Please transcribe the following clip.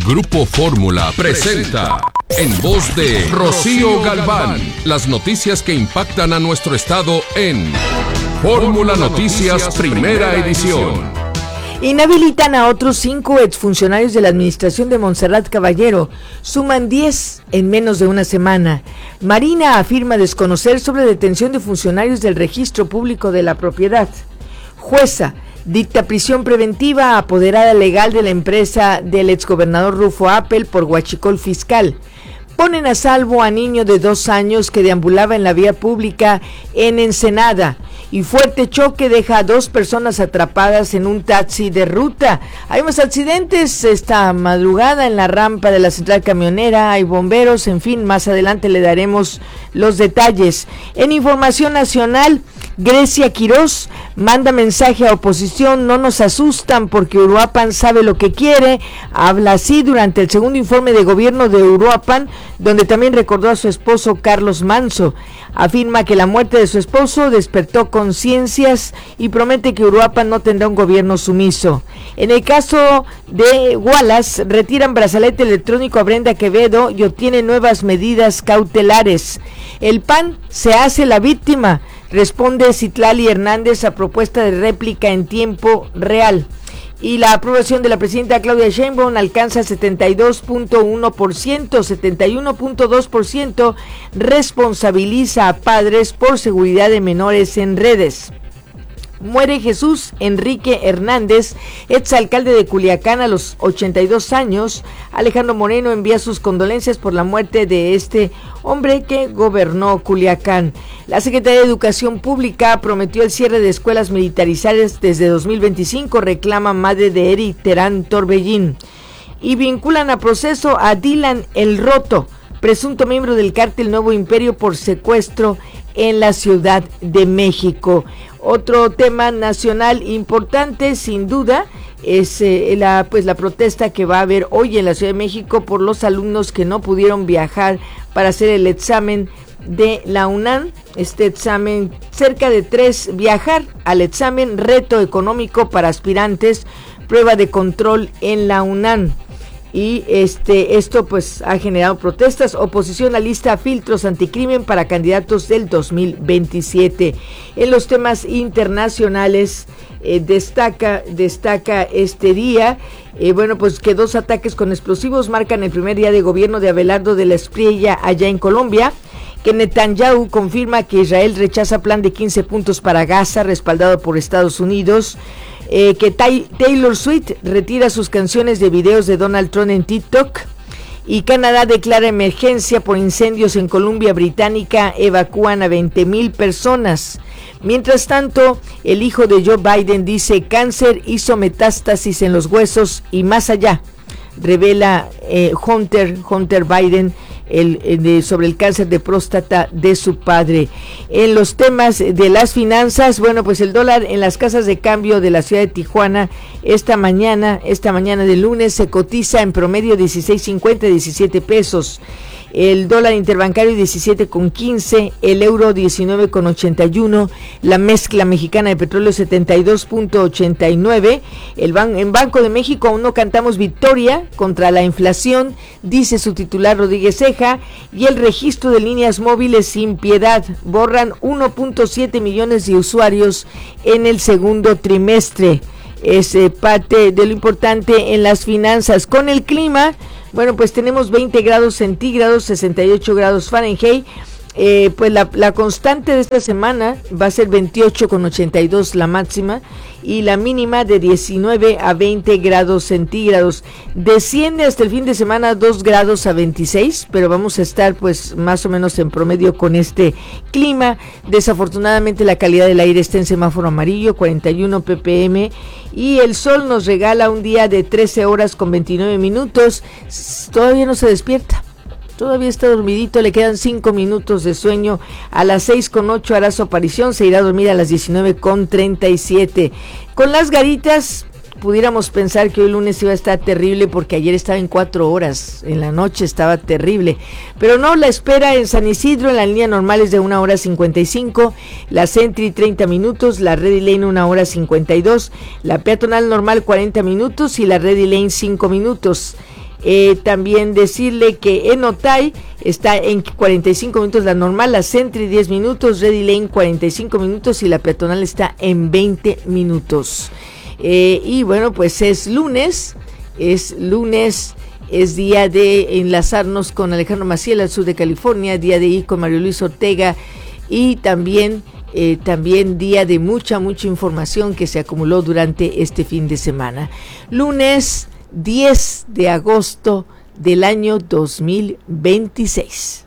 Grupo Fórmula presenta, en voz de Rocío Galván, las noticias que impactan a nuestro estado en Fórmula Noticias Primera Edición. Inhabilitan a otros 5 exfuncionarios de la administración de Montserrat Caballero. Suman 10 en menos de una semana. Marina afirma desconocer sobre detención de funcionarios del Registro Público de la Propiedad. Jueza dicta prisión preventiva a apoderada legal de la empresa del exgobernador Rufo Appel por huachicol fiscal. Ponen a salvo a niño de 2 años que deambulaba en la vía pública en Ensenada. Y fuerte choque deja a 2 personas atrapadas en un taxi de ruta. Hay más accidentes esta madrugada en la rampa de la central camionera, hay bomberos, en fin, más adelante le daremos los detalles. En información nacional, Grecia Quirós manda mensaje a oposición: no nos asustan porque Uruapan sabe lo que quiere. Habla así durante el segundo informe de gobierno de Uruapan, donde también recordó a su esposo Carlos Manso. Afirma que la muerte de su esposo despertó conciencias y promete que Uruapan no tendrá un gobierno sumiso. En el caso de Wallace, retiran brazalete electrónico a Brenda Quevedo y obtienen nuevas medidas cautelares. El PAN se hace la víctima, responde Citlali Hernández a propuesta de réplica en tiempo real. Y la aprobación de la presidenta Claudia Sheinbaum alcanza 72.1%, 71.2% responsabiliza a padres por seguridad de menores en redes. Muere Jesús Enrique Hernández, exalcalde de Culiacán, a los 82 años. Alejandro Moreno envía sus condolencias por la muerte de este hombre que gobernó Culiacán. La Secretaría de Educación Pública prometió el cierre de escuelas militarizadas desde 2025, reclama madre de Eric Terán Torbellín. Y vinculan a proceso a Dylan El Roto, presunto miembro del cártel Nuevo Imperio, por secuestro en la Ciudad de México. Otro tema nacional importante, sin duda, es la protesta que va a haber hoy en la Ciudad de México por los alumnos que no pudieron viajar para hacer el examen de la UNAM. Este examen, cerca de 3, viajar al examen, reto económico para aspirantes, prueba de control en la UNAM. Y esto pues ha generado protestas. Oposición alista filtros anticrimen para candidatos del 2027. En los temas internacionales destaca este día, pues que 2 ataques con explosivos marcan el primer día de gobierno de Abelardo de la Espriella allá en Colombia. Que Netanyahu confirma que Israel rechaza plan de 15 puntos para Gaza respaldado por Estados Unidos. Que Taylor Swift retira sus canciones de videos de Donald Trump en TikTok. Y Canadá declara emergencia por incendios en Columbia Británica, evacúan a 20,000 personas. Mientras tanto, el hijo de Joe Biden dice: cáncer hizo metástasis en los huesos y más allá. Revela Hunter Biden sobre el cáncer de próstata de su padre. En los temas de las finanzas, pues el dólar en las casas de cambio de la ciudad de Tijuana esta mañana de lunes se cotiza en promedio 16.50, 17 pesos. El dólar interbancario 17.15, el euro 19.81, la mezcla mexicana de petróleo 72.89. En Banco de México aún no cantamos victoria contra la inflación, dice su titular Rodríguez Ceja, y el registro de líneas móviles sin piedad. Borran 1.7 millones de usuarios en el segundo trimestre. Es parte de lo importante en las finanzas. Con el clima, pues tenemos 20 grados centígrados, 68 grados Fahrenheit. La constante de esta semana va a ser 28,82 la máxima y la mínima de 19 a 20 grados centígrados. Desciende hasta el fin de semana 2 grados a 26, pero vamos a estar más o menos en promedio con este clima. Desafortunadamente la calidad del aire está en semáforo amarillo, 41 ppm, y el sol nos regala un día de 13 horas con 29 minutos. Todavía no se despierta. Todavía está dormidito, le quedan 5 minutos de sueño. A las 6:08 hará su aparición, se irá a dormir a las 19:37. Con las garitas, pudiéramos pensar que hoy lunes iba a estar terrible porque ayer estaba en 4 horas, en la noche estaba terrible. Pero no, la espera en San Isidro en la línea normal es de 1 hora 55, la Sentry 30 minutos, la Ready Lane 1 hora 52, la peatonal normal 40 minutos y la Ready Lane 5 minutos. También decirle que en Otay está en 45 minutos la normal, la Sentry 10 minutos, Ready Lane 45 minutos y la peatonal está en 20 minutos. Y bueno, pues es lunes, es día de enlazarnos con Alejandro Maciel al sur de California, día de ir con Mario Luis Ortega y también día de mucha información que se acumuló durante este fin de semana. Lunes 10 de agosto del año 2026.